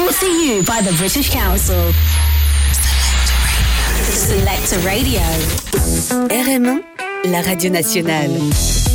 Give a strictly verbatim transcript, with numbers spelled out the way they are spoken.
Brought to you by the British Council. Selector Radio. R M un, la radio nationale.